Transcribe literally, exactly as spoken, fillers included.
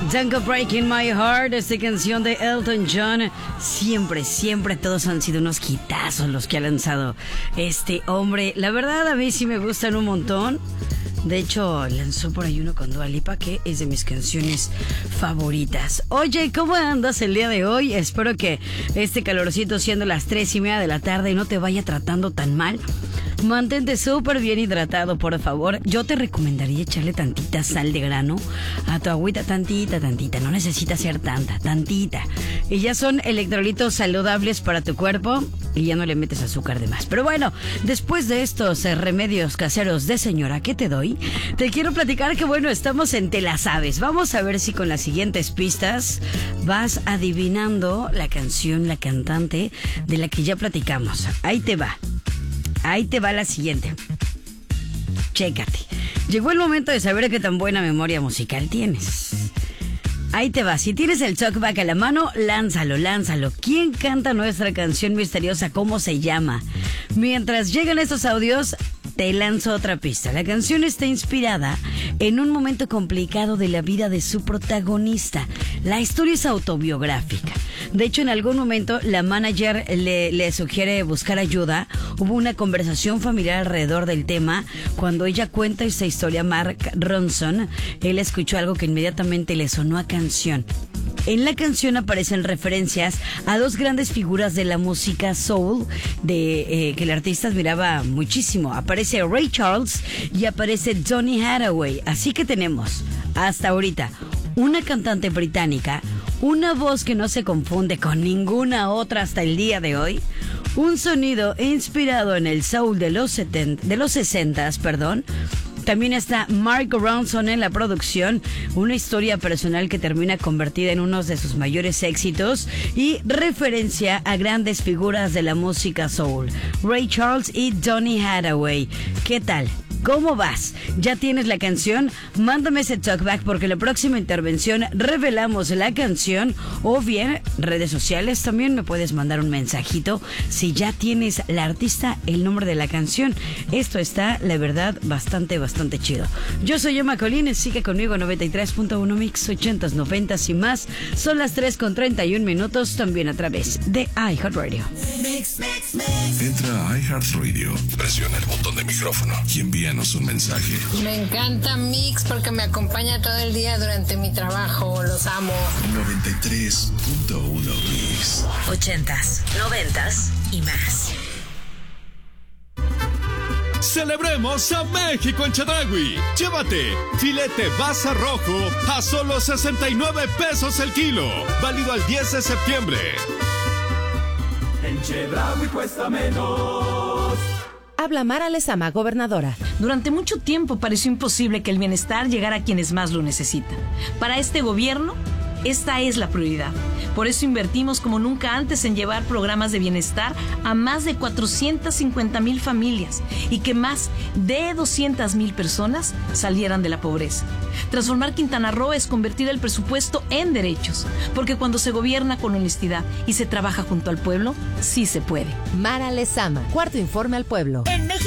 Don't Go Breaking My Heart, esta canción de Elton John. Siempre, siempre todos han sido unos hitazos los que ha lanzado este hombre. La verdad, a mí sí me gustan un montón. De hecho, lanzó por ahí uno con Dua Lipa, que es de mis canciones favoritas. Oye, ¿cómo andas el día de hoy? Espero que este calorcito, siendo las tres y media de la tarde, no te vaya tratando tan mal. Mantente súper bien hidratado, por favor. Yo te recomendaría echarle tantita sal de grano a tu agüita, tantita, tantita. No necesita ser tanta, tantita. Y ya son electrolitos saludables para tu cuerpo y ya no le metes azúcar de más. Pero bueno, después de estos eh, remedios caseros de señora que te doy, te quiero platicar que bueno, estamos en Te la sabes. Vamos a ver si con las siguientes pistas vas adivinando la canción, la cantante de la que ya platicamos. Ahí te va. Ahí te va la siguiente. Chécate. Llegó el momento de saber qué tan buena memoria musical tienes. Ahí te va. Si tienes el talkback a la mano, lánzalo, lánzalo. ¿Quién canta nuestra canción misteriosa? ¿Cómo se llama? Mientras llegan estos audios, te lanzo otra pista. La canción está inspirada en un momento complicado de la vida de su protagonista. La historia es autobiográfica. De hecho, en algún momento la manager le, le sugiere buscar ayuda. Hubo una conversación familiar alrededor del tema. Cuando ella cuenta esta historia a Mark Ronson, él escuchó algo que inmediatamente le sonó a canción. En la canción aparecen referencias a dos grandes figuras de la música soul, de eh, que el artista admiraba muchísimo. Aparece Ray Charles y aparece Donny Hathaway. Así que tenemos, hasta ahorita, una cantante británica, una voz que no se confunde con ninguna otra hasta el día de hoy, un sonido inspirado en el soul de los setenta, de los sesentas, perdón. También está Mark Ronson en la producción, una historia personal que termina convertida en uno de sus mayores éxitos y referencia a grandes figuras de la música soul, Ray Charles y Donny Hathaway. ¿Qué tal? ¿Cómo vas? ¿Ya tienes la canción? Mándame ese talkback porque en la próxima intervención revelamos la canción, o bien redes sociales también me puedes mandar un mensajito si ya tienes la artista, el nombre de la canción. Esto está, la verdad, bastante, bastante chido. Yo soy Emma Colines, sigue conmigo noventa y tres punto uno Mix, ochentas, noventas y más. Son las tres con treinta y un minutos, también a través de iHeartRadio. Mix, mix, mix. Entra a iHeartRadio, presiona el botón de micrófono y envíanos un mensaje. Me encanta Mix porque me acompaña todo el día durante mi trabajo. Los amo. noventa y tres punto uno Mix. Ochentas, noventas y más. Celebremos a México en Chedraui. Llévate filete Baza rojo a solo sesenta y nueve pesos el kilo. Válido al diez de septiembre. En Chedraui cuesta menos. Habla Mara Lezama, gobernadora. Durante mucho tiempo pareció imposible que el bienestar llegara a quienes más lo necesitan. Para este gobierno, esta es la prioridad. Por eso invertimos como nunca antes en llevar programas de bienestar a más de cuatrocientas cincuenta mil familias y que más de doscientas mil personas salieran de la pobreza. Transformar Quintana Roo es convertir el presupuesto en derechos, porque cuando se gobierna con honestidad y se trabaja junto al pueblo, sí se puede. Mara Lezama, cuarto informe al pueblo. En México